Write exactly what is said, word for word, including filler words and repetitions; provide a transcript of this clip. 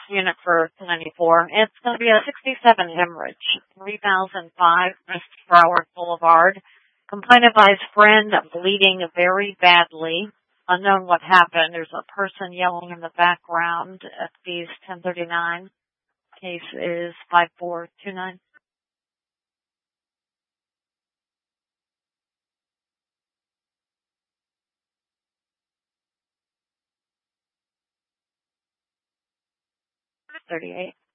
unit for ninety-four. It's going to be a sixty-seven hemorrhage, three thousand five West Broward Boulevard. Complaint advised friend bleeding very badly. Unknown what happened. There's a person yelling in the background at these ten thirty-nine. Case is five four two nine. thirty-eight.